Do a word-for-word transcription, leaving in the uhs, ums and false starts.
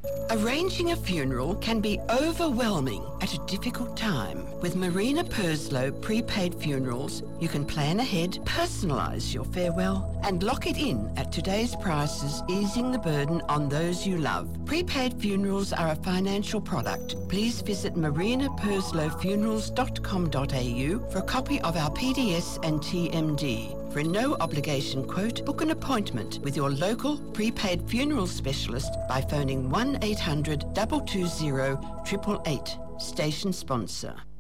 Arranging a funeral can be overwhelming at a difficult time. With Marina Purslow Prepaid Funerals, you can plan ahead, personalise your farewell and lock it in at today's prices, easing the burden on those you love. Prepaid funerals are a financial product. Please visit marina purslow funerals dot com dot a u for a copy of our P D S and T M D. For a no-obligation quote, book an appointment with your local prepaid funeral specialist by phoning one eight hundred, two two zero, eight eight eight. Station sponsor.